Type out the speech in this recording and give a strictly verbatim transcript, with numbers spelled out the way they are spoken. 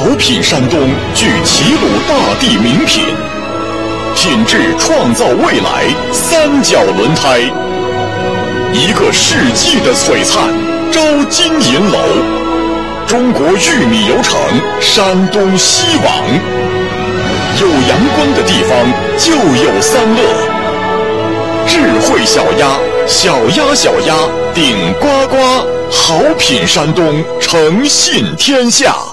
好品山东聚齐鲁大地名品，品质创造未来，三角轮胎，一个世纪的璀璨，招金银楼，中国玉米油城，山东西网。有阳光的地方就有三乐，智慧小鸭，小鸭小鸭顶呱呱，好品山东，诚信天下。